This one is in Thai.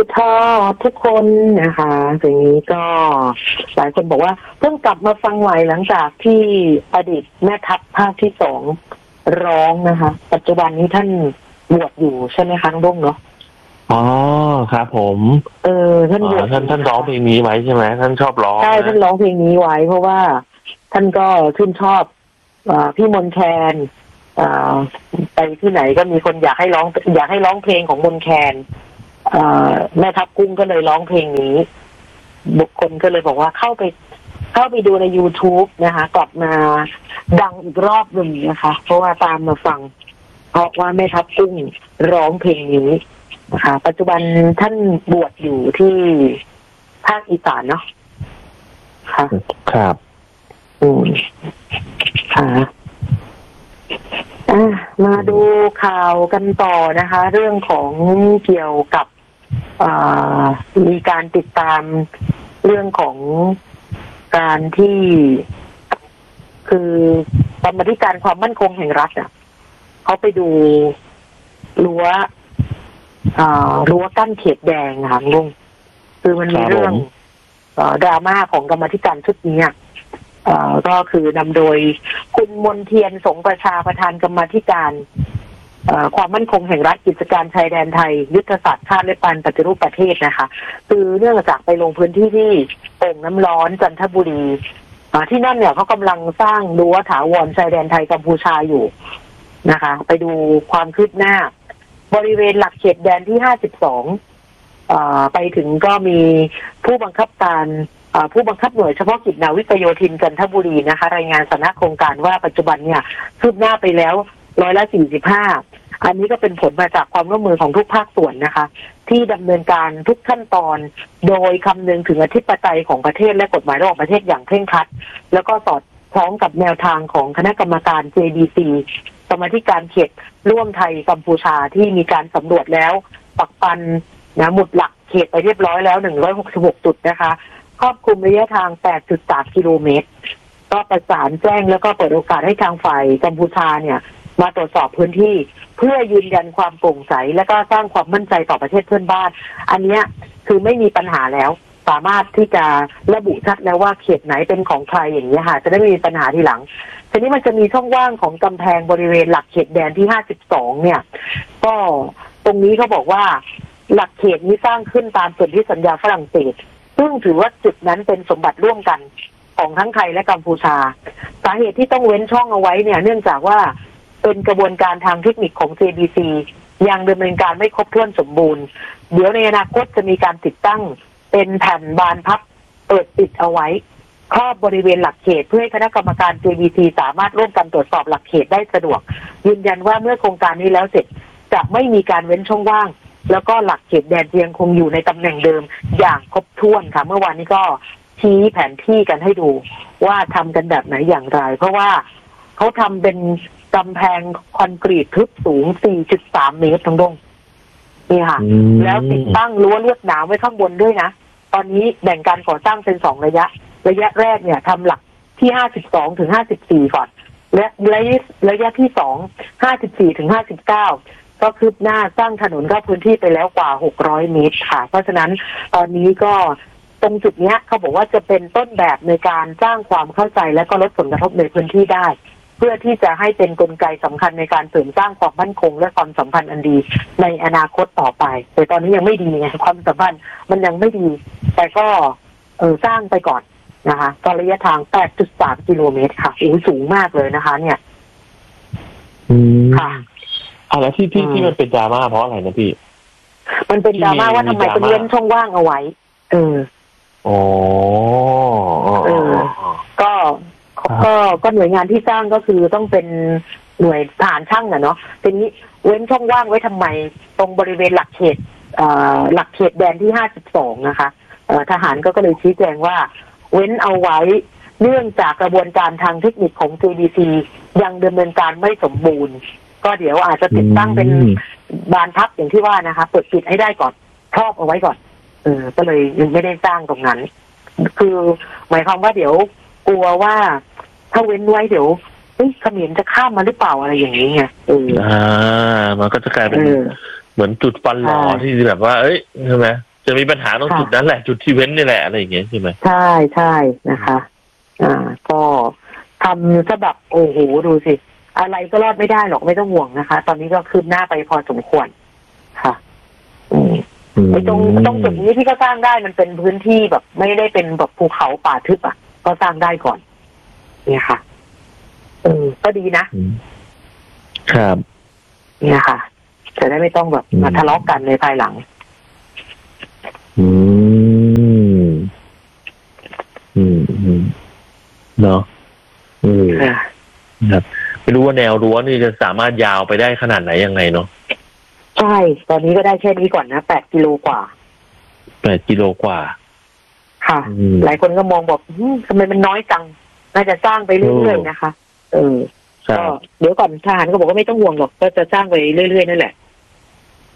ทอดทุกคนนะคะสิ่งนี้ก็หลายคนบอกว่าเพิ่งกลับมาฟังใหม่หลังจากที่อดีตแม่ทัพภาคที่สองร้องนะคะปัจจุบันนี้ท่านบวชอยู่ใช่ไหมคะน้องรุ่งเนาะอ๋อครับผมท่านบวชท่านร้องเพลงนี้ไว้ใช่ไหมท่านชอบร้องใช่ท่านร้องเพลงนี้ไว้เพราะว่าท่านก็ชื่นชอบพี่มนแคนไปที่ไหนก็มีคนอยากให้ร้องเพลงของมนแคนแม่ทัพกุ้งก็เลยร้องเพลงนี้บุคคลก็เลยบอกว่าเข้าไปดูใน YouTube นะคะกลับมาดังอีกรอบหนึ่งนะคะเพราะว่าตามมาฟังเพราะว่าแม่ทัพกุ้งร้องเพลงนี้นะคะปัจจุบันท่านบวชอยู่ที่ภาคอีสานเนาะค่ะครับค่ะมาดูข่าวกันต่อนะคะเรื่องของเกี่ยวกับมีการติดตามเรื่องของการที่คือกรรมาธิการความมั่นคงแห่งรัฐเขาไปดูรั้วกั้นเขตแดงค่ะลุงคือมันมีเรื่องดราม่าของกรรมาธิการชุดนี้ก็คือนำโดยคุณมนเทียนสงประชาประธานกรรมาธิการความมั่นคงแห่งรัฐกิจการชายแดนไทยยุทธศาสตร์ชาติและการปฏิรูปประเทศนะคะคือเนื่องจากไปลงพื้นที่ที่โป่งน้ำร้อนจันทบุรีที่นั่นเนี่ยเขากำลังสร้างรั้วถาวรชายแดนไทยกัมพูชาอยู่นะคะไปดูความคืบหน้าบริเวณหลักเขตแดนที่52ไปถึงก็มีผู้บังคับหน่วยเฉพาะกิจนาวิกโยธินจันทบุรีนะคะรายงานสำนักโครงการว่าปัจจุบันเนี่ยคืบหน้าไปแล้ว45%อันนี้ก็เป็นผลมาจากความร่วมมือของทุกภาคส่วนนะคะที่ดำเนินการทุกขั้นตอนโดยคำนึงถึงอธิปไตยของประเทศและกฎหมายระหว่างประเทศอย่างเคร่งครัดแล้วก็สอดคล้องกับแนวทางของคณะกรรมการ JBC กรรมาธิการเขตร่วมไทยกัมพูชาที่มีการสำรวจแล้วปักปันหมุดหลักเขตไปเรียบร้อยแล้ว166จุดนะคะครอบคลุมระยะทาง 8.3 กิโลเมตรก็ประสานแจ้งแล้วก็เปิดโอกาสให้ทางฝ่ายกัมพูชาเนี่ยมาตรวจสอบพื้นที่เพื่อยืนยันความโปร่งใสและก็สร้างความมั่นใจต่อประเทศเพื่อนบ้านอันนี้คือไม่มีปัญหาแล้วสามารถที่จะระบุชัดแล้วว่าเขตไหนเป็นของใครอย่างนี้ค่ะจะได้ไม่มีปัญหาทีหลังทีนี้มันจะมีช่องว่างของกำแพงบริเวณหลักเขตแดนที่52เนี่ยก็ตรงนี้เขาบอกว่าหลักเขตนี้สร้างขึ้นตามสนธิสัญญาฝรั่งเศสซึ่งถือว่าจุดนั้นเป็นสมบัติร่วมกันของทั้งไทยและกัมพูชาสาเหตุที่ต้องเว้นช่องเอาไว้เนี่ยเนื่องจากว่าเป็นกระบวนการทางเทคนิคของ JBC ยังดำเนินการไม่ครบถ้วนสมบูรณ์เดี๋ยวในอนาคตจะมีการติดตั้งเป็นแผ่นบานพับเปิดปิดเอาไว้ครอบบริเวณหลักเขตเพื่อให้คณะกรรมการ JBC สามารถร่วมกันตรวจสอบหลักเขตได้สะดวกยืนยันว่าเมื่อโครงการนี้แล้วเสร็จจะไม่มีการเว้นช่องว่างแล้วก็หลักเขตแดนยังคงอยู่ในตำแหน่งเดิมอย่างครบถ้วนค่ะเมื่อวานนี้ก็ชี้แผนที่กันให้ดูว่าทำกันแบบไหนอย่างไรเพราะว่าเขาทำเป็นกำแพงคอนกรีตทึบสูง 4.3 เมตรทั้งดงนี่ค่ะแล้วติดตั้งรั้วลวดหนามไว้ข้างบนด้วยนะตอนนี้แบ่งการก่อสร้างเป็น2ระยะแรกเนี่ยทำหลักที่52ถึง54ก่อนและระยะที่2 54ถึง59ก็คืบหน้าสร้างถนนเข้าพื้นที่ไปแล้วกว่า600เมตรค่ะเพราะฉะนั้นตอนนี้ก็ตรงจุดนี้เขาบอกว่าจะเป็นต้นแบบในการสร้างความเข้าใจและก็ลดผลกระทบในพื้นที่ได้เพื่อที่จะให้เป็นกลไกสำคัญในการเสริมสร้างความมั่นคงและความสัมพันธ์อันดีในอนาคตต่อไปแต่ตอนนี้ยังไม่ดีไงความสัมพันธ์มันยังไม่ดีแต่ก็สร้างไปก่อนนะคะก็ระยะทาง 8.3 กิโลเมตรค่ะสูงมากเลยนะคะเนี่ยค่ะแล้วที่มันเป็นดราม่าเพราะอะไรนะพี่มันเป็นดราม่าว่าทำไมต้องเว้นช่องว่างเอาไว้ก็หน่วยงานที่สร้างก็คือต้องเป็นหน่วยทหารช่างเนาะทีนี้เว้นช่องว่างไว้ทำไมตรงบริเวณหลักเขตแดนที่52นะคะทหารก็เลยชี้แจงว่าเว้นเอาไว้เนื่องจากกระบวนการทางเทคนิคของ JBC ยังดำเนินการไม่สมบูรณ์ก็เดี๋ยวอาจจะติดตั้งเป็นบานพับอย่างที่ว่านะคะเปิดปิดให้ได้ก่อนครอบเอาไว้ก่อนก็เลยยังไม่ได้สร้างตรงนั้นคือหมายความว่าเดี๋ยวกลัวว่าถ้าเว้นไว้เดี๋ยวเขมรจะข้ามมาหรือเปล่าอะไรอย่างนี้ไงมันก็จะกลายเป็นเหมือนจุดฟันหลอที่แบบว่าใช่ไหมจะมีปัญหาตรงจุดนั้นแหละจุดที่เว้นนี่แหละอะไรอย่างเงี้ยใช่ไหมใช่ใช่นะคะ ก็ทำซะแบบโอ้โหดูสิอะไรก็รอดไม่ได้หรอกไม่ต้องห่วงนะคะ ตอนนี้ก็คืบหน้าไปพอสมควรค่ะไอ้ตรงจุดนี้ที่ก็สร้างได้มันเป็นพื้นที่แบบไม่ได้เป็นแบบภูเขาป่าทึบอ่ะก็สร้างได้ก่อนเนี่ยค่ะก็ดีนะครับเนี่ยค่ะจะได้ไม่ต้องแบบมาทะเลาะกันในภายหลังเนาะครับไม่รู้ว่าแนวรั้วนี่จะสามารถยาวไปได้ขนาดไหนยังไงเนาะใช่ตอนนี้ก็ได้แค่นี้ก่อนนะ8 กิโลกว่า 8 กิโลกว่าค่ะหลายคนก็มองบอกทำไมมันน้อยจังน่าจะสร้างไปเรื่อยๆนะคะก็เดี๋ยวก่อนทหารก็บอกว่าไม่ต้องห่วงหรอกก็จะสร้างไปเรื่อยๆนั่นแหละ